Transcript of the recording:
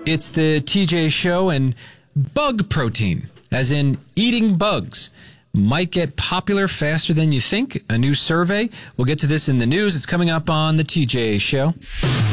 It's the TJ Show, and bug protein, as in eating bugs, might get popular faster than you think. A new survey. We'll get to this in the news. It's coming up on the TJ Show.